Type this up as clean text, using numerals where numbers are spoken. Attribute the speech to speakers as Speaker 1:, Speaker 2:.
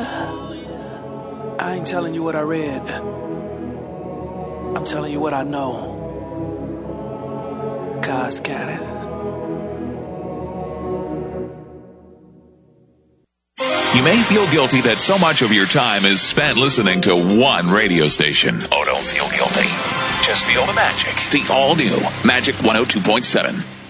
Speaker 1: I ain't telling you what I read. I'm telling you what I know. God's got it.
Speaker 2: You may feel guilty that so much of your time is spent listening to one radio station. Oh, don't feel guilty. Just feel the magic. The all-new Magic 102.7.